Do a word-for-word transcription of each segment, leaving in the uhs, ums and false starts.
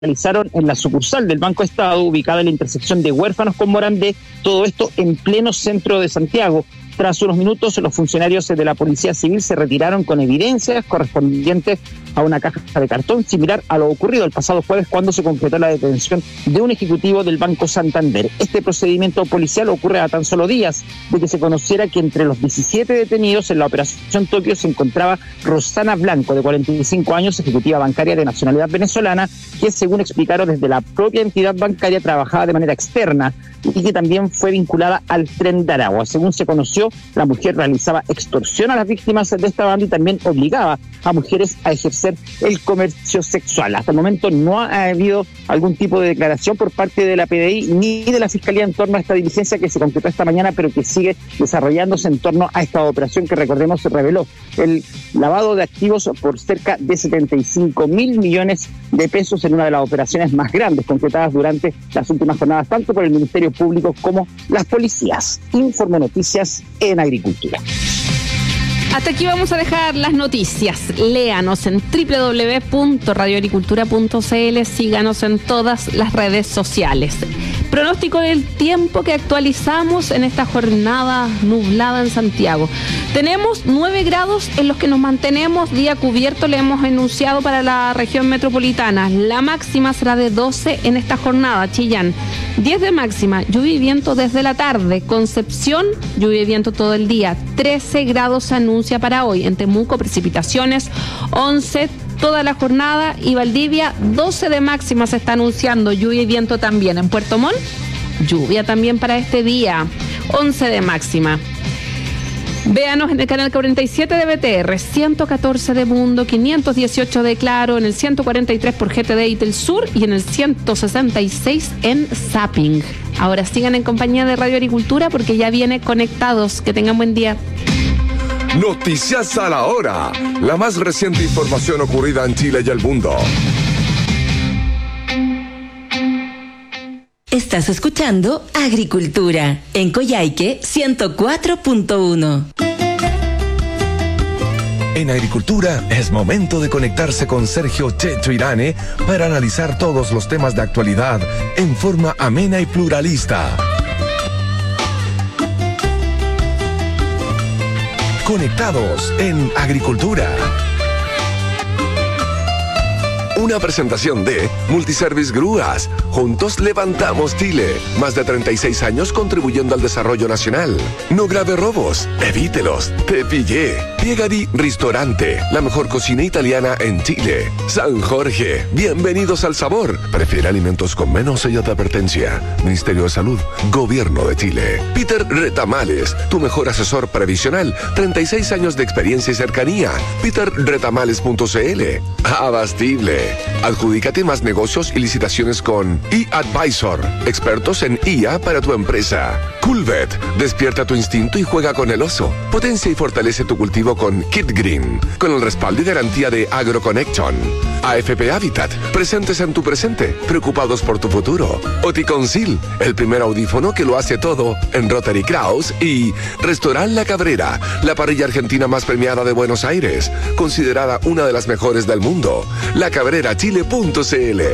realizaron en la sucursal del Banco Estado, ubicada en la intersección de Huérfanos con Morandé, todo esto en pleno centro de Santiago. Tras unos minutos, los funcionarios de la Policía Civil se retiraron con evidencias correspondientes a una caja de cartón, similar a lo ocurrido el pasado jueves cuando se concretó la detención de un ejecutivo del Banco Santander. Este procedimiento policial ocurre a tan solo días de que se conociera que entre los diecisiete detenidos en la Operación Tokio se encontraba Rosana Blanco, de cuarenta y cinco años, ejecutiva bancaria de nacionalidad venezolana, que según explicaron desde la propia entidad bancaria trabajaba de manera externa y que también fue vinculada al Tren de Aragua. Según se conoció, la mujer realizaba extorsión a las víctimas de esta banda y también obligaba a mujeres a ejercer el comercio sexual. Hasta el momento no ha habido algún tipo de declaración por parte de la P D I ni de la Fiscalía en torno a esta diligencia que se concretó esta mañana, pero que sigue desarrollándose en torno a esta operación que, recordemos, se reveló el lavado de activos por cerca de setenta y cinco mil millones de pesos en una de las operaciones más grandes concretadas durante las últimas jornadas, tanto por el Ministerio Público como las policías. Informe Noticias en Agricultura. Hasta aquí vamos a dejar las noticias. Léanos en doble u doble u doble u punto radio agricultura punto c l, síganos en todas las redes sociales. Pronóstico del tiempo que actualizamos en esta jornada nublada en Santiago. Tenemos nueve grados en los que nos mantenemos, día cubierto, le hemos enunciado para la región metropolitana. La máxima será de doce en esta jornada. Chillán, diez de máxima, lluvia y viento desde la tarde. Concepción, lluvia y viento todo el día. trece grados se anuncia para hoy. En Temuco, precipitaciones, once toda la jornada, y Valdivia, doce de máxima se está anunciando, lluvia y viento también. En Puerto Montt, lluvia también para este día, once de máxima. Véanos en el canal cuarenta y siete de B T R, ciento catorce de Mundo, quinientos dieciocho de Claro, en el ciento cuarenta y tres por G T D y Telsur y en el ciento sesenta y seis en Zapping. Ahora sigan en compañía de Radio Agricultura porque ya viene Conectados. Que tengan buen día. Noticias a la hora. La más reciente información ocurrida en Chile y el mundo. Estás escuchando Agricultura en Coyhaique ciento cuatro punto uno. En Agricultura es momento de conectarse con Sergio Checho Irane para analizar todos los temas de actualidad en forma amena y pluralista. Conectados en Agricultura. Una presentación de Multiservice Grúas. Juntos levantamos Chile. Más de treinta y seis años contribuyendo al desarrollo nacional. No grave robos. Evítelos. Te pillé. Piegari Ristorante. La mejor cocina italiana en Chile. San Jorge. Bienvenidos al sabor. Prefiere alimentos con menos sello de advertencia. Ministerio de Salud. Gobierno de Chile. Peter Retamales. Tu mejor asesor previsional. treinta y seis años de experiencia y cercanía. peter retamales punto c l. Abastible. Adjudícate más negocios y licitaciones con eAdvisor, expertos en I A para tu empresa. Coolvet, despierta tu instinto y juega con el oso. Potencia y fortalece tu cultivo con Kit Green, con el respaldo y garantía de AgroConnection. A F P Habitat, presentes en tu presente, preocupados por tu futuro. Oticonsil, el primer audífono que lo hace todo en Rotary Kraus. Y Restaurant La Cabrera, la parrilla argentina más premiada de Buenos Aires, considerada una de las mejores del mundo. La Cabrera Chile punto c l.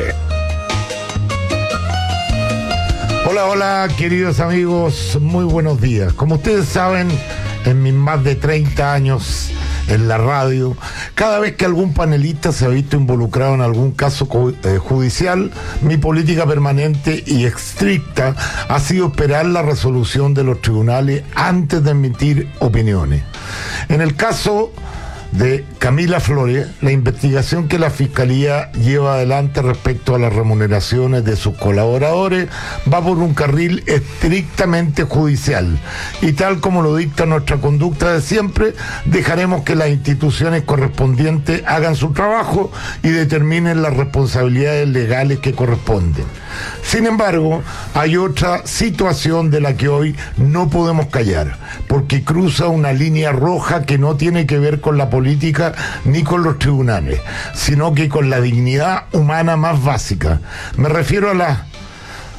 Hola, hola, queridos amigos, muy buenos días. Como ustedes saben, en mis más de treinta años en la radio, cada vez que algún panelista se ha visto involucrado en algún caso judicial, mi política permanente y estricta ha sido esperar la resolución de los tribunales antes de emitir opiniones. En el caso de Camila Flores, la investigación que la Fiscalía lleva adelante respecto a las remuneraciones de sus colaboradores va por un carril estrictamente judicial, y tal como lo dicta nuestra conducta de siempre, dejaremos que las instituciones correspondientes hagan su trabajo y determinen las responsabilidades legales que corresponden. Sin embargo, hay otra situación de la que hoy no podemos callar, porque cruza una línea roja que no tiene que ver con la política ni con los tribunales, sino que con la dignidad humana más básica. Me refiero a la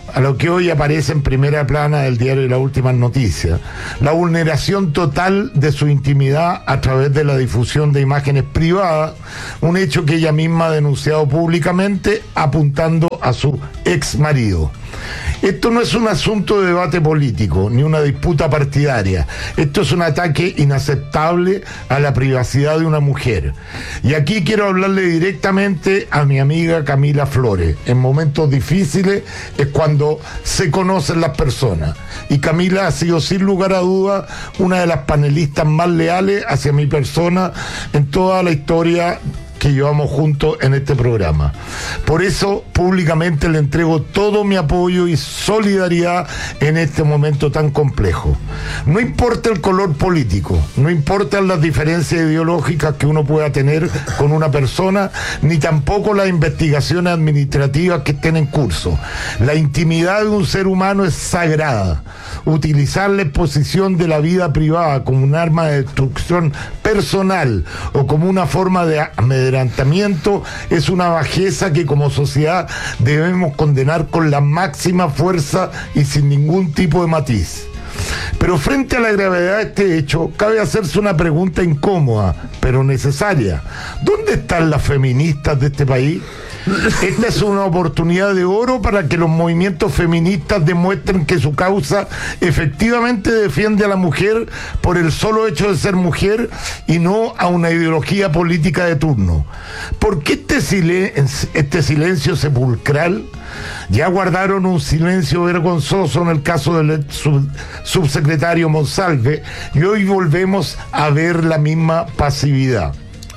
a lo que hoy aparece en primera plana del diario y las últimas noticias, la vulneración total de su intimidad a través de la difusión de imágenes privadas, un hecho que ella misma ha denunciado públicamente apuntando a su ex marido. Esto no es un asunto de debate político, ni una disputa partidaria. Esto es un ataque inaceptable a la privacidad de una mujer. Y aquí quiero hablarle directamente a mi amiga Camila Flores. En momentos difíciles es cuando se conocen las personas. Y Camila ha sido sin lugar a duda una de las panelistas más leales hacia mi persona en toda la historia que llevamos juntos en este programa. Por eso, públicamente le entrego todo mi apoyo y solidaridad en este momento tan complejo. No importa el color político, no importan las diferencias ideológicas que uno pueda tener con una persona, ni tampoco las investigaciones administrativas que estén en curso. La intimidad de un ser humano es sagrada. Utilizar la exposición de la vida privada como un arma de destrucción personal o como una forma de amedrentamiento es una bajeza que como sociedad debemos condenar con la máxima fuerza y sin ningún tipo de matiz. Pero frente a la gravedad de este hecho, cabe hacerse una pregunta incómoda, pero necesaria. ¿Dónde están las feministas de este país? Esta es una oportunidad de oro para que los movimientos feministas demuestren que su causa efectivamente defiende a la mujer por el solo hecho de ser mujer y no a una ideología política de turno. ¿Por qué este silencio, este silencio sepulcral? Ya guardaron un silencio vergonzoso en el caso del sub, subsecretario Monsalve y hoy volvemos a ver la misma pasividad.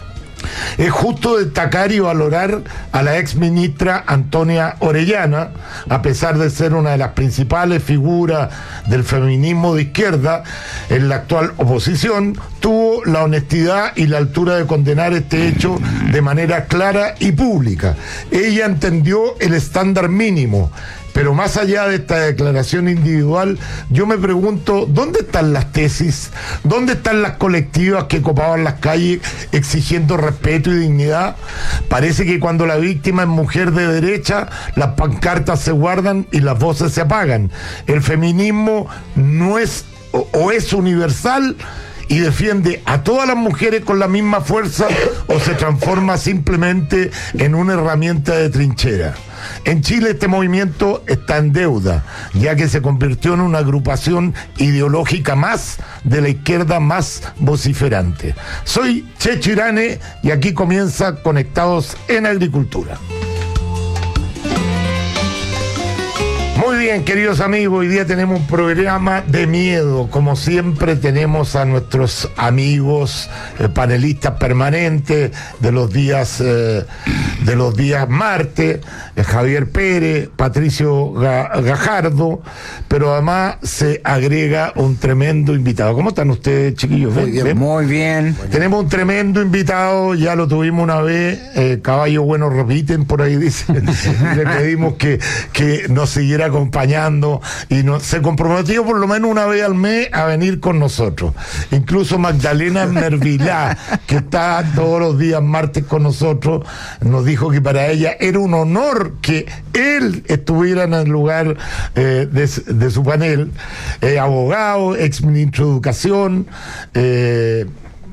Es justo destacar y valorar a la ex ministra Antonia Orellana, a pesar de ser una de las principales figuras del feminismo de izquierda en la actual oposición, tuvo la honestidad y la altura de condenar este hecho de manera clara y pública. Ella entendió el estándar mínimo. Pero más allá de esta declaración individual, yo me pregunto, ¿dónde están las tesis? ¿Dónde están las colectivas que copaban las calles exigiendo respeto y dignidad? Parece que cuando la víctima es mujer de derecha, las pancartas se guardan y las voces se apagan. El feminismo no es o, o es universal y defiende a todas las mujeres con la misma fuerza o se transforma simplemente en una herramienta de trinchera. En Chile este movimiento está en deuda, ya que se convirtió en una agrupación ideológica más de la izquierda más vociferante. Soy Checho Irane y aquí comienza Conectados en Agricultura. Muy bien, queridos amigos, hoy día tenemos un programa de miedo. Como siempre tenemos a nuestros amigos eh, panelistas permanentes de los días eh, de los días martes, eh, Javier Pérez, Patricio Ga- Gajardo, pero además se agrega un tremendo invitado. ¿Cómo están ustedes, chiquillos? Muy bien, muy bien. Tenemos un tremendo invitado, ya lo tuvimos una vez, eh, caballo bueno repiten, por ahí dicen. Le pedimos que, que nos siguiera acompañando y no, se comprometió por lo menos una vez al mes a venir con nosotros. Incluso Magdalena Mervilá, que está todos los días martes con nosotros, nos dijo que para ella era un honor que él estuviera en el lugar eh, de, de su panel. Eh, abogado, ex ministro de Educación, eh,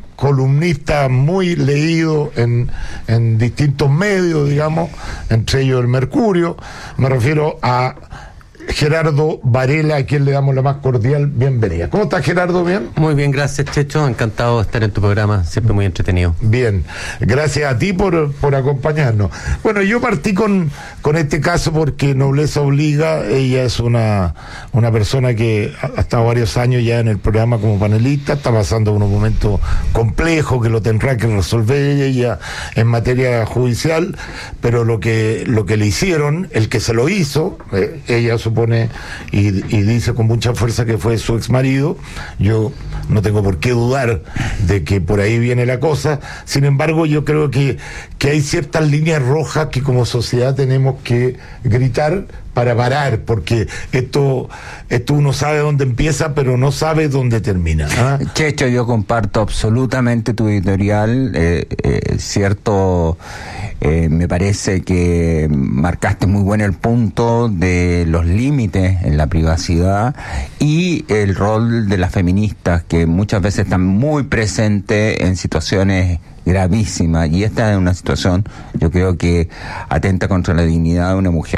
columnista muy leído en, en distintos medios, digamos, entre ellos el Mercurio. Me refiero a Gerardo Varela, a quien le damos la más cordial bienvenida. ¿Cómo estás, Gerardo? ¿Bien? Muy bien, gracias, Checho. Encantado de estar en tu programa, siempre muy entretenido. Bien, gracias a ti por, por acompañarnos. Bueno, yo partí con, con este caso porque Nobleza Obliga. Ella es una, una persona que ha estado varios años ya en el programa como panelista, está pasando unos momentos complejos que lo tendrá que resolver ella en materia judicial, pero lo que, lo que le hicieron, el que se lo hizo, eh, ella supone y, y dice con mucha fuerza que fue su ex marido. Yo no tengo por qué dudar de que por ahí viene la cosa. Sin embargo, yo creo que, que hay ciertas líneas rojas que como sociedad tenemos que gritar para parar, porque esto, esto uno sabe dónde empieza, pero no sabe dónde termina. ¿Ah? Checho, yo comparto absolutamente tu editorial, eh, eh, cierto, eh, me parece que marcaste muy bueno el punto de los límites límites en la privacidad, y el rol de las feministas, que muchas veces están muy presentes en situaciones gravísimas, y esta es una situación, yo creo que atenta contra la dignidad de una mujer.